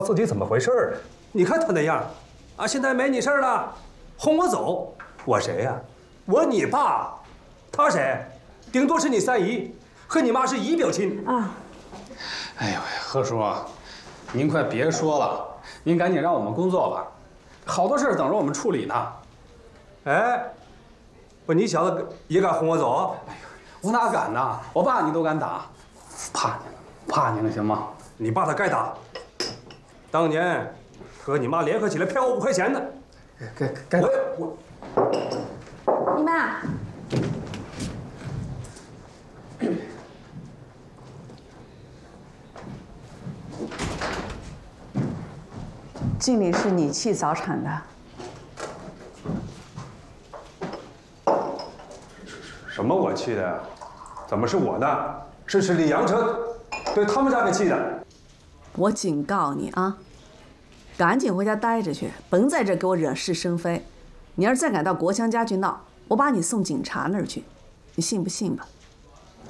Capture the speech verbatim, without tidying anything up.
自己怎么回事儿。你看他那样，啊，现在没你事儿了，轰我走，我谁呀？我你爸，他谁？顶多是你三姨，和你妈是姨表亲啊。 哎呦喂，何叔，您快别说了，您赶紧让我们工作吧，好多事儿等着我们处理呢。 哎，不，你小子也敢轰我走？ 哎呦，我哪敢呢？我爸你都敢打，怕你了，怕你了，行吗？ 你爸他该打。当年和你妈联合起来骗我五块钱的， 该该我我。 你妈。 经理是你气早产的。 什么我气的？怎么是我呢？是是李阳城对他们家给气的。 我警告你啊，赶紧回家待着去，甭在这给我惹是生非。你要是再敢到国强家去闹，我把你送警察那儿去，你信不信吧？